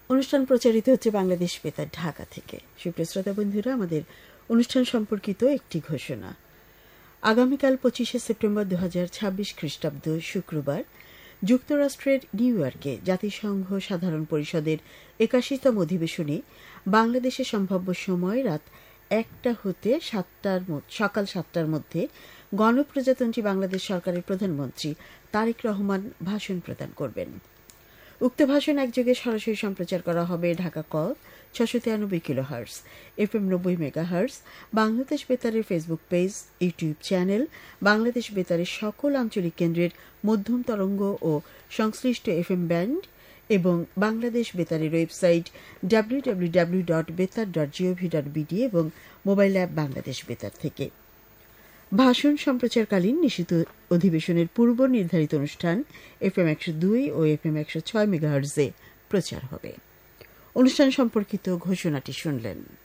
অনুষ্ঠান প্রচারিত হচ্ছে বাংলাদেশ বেতার ঢাকা থেকে। সুপ্রিয় শ্রোতা বন্ধুরা, আমাদের অনুষ্ঠান সম্পর্কিত একটি ঘোষণা। আগামীকাল 25শে সেপ্টেম্বর 2026 খ্রিস্টাব্দ শুক্রবার যুক্তরাষ্ট্রের নিউ ইয়র্কে জাতিসংঘ সাধারণ পরিষদের 81তম অধিবেশনে বাংলাদেশে সম্ভাব্য সময় রাত 1টা হতে সকাল 7টার মধ্যে গণপ্রজাতন্ত্রী বাংলাদেশ সরকারের প্রধানমন্ত্রী তারেক রহমান ভাষণ প্রদান করবেন। উক্ত ভাষণ একযোগে সরাসরি সম্প্রচার করা হবে ঢাকা ক 693 kilohertz, FM 90 megahertz, Bangladesh বেতারের Facebook page, YouTube channel, Bangladesh বেতারের সকল আঞ্চলিক কেন্দ্রের মধ্যম তরঙ্গ ও সংশ্লিষ্ট FM ব্যান্ড এবং বাংলাদেশ বেতারের ওয়েবসাইট www.betar.gov.bd এবং মোবাইল অ্যাপ বাংলাদেশ বেতার থেকে। ভাষণ সম্প্রচারকালীন নিষিদ্ধ অধিবেশনের পূর্ব নির্ধারিত অনুষ্ঠান FM 102 ও FM 106 মেগাহার্টজে প্রচার হবে। অনুষ্ঠান সম্পর্কিত ঘোষণাটি শুনলেন।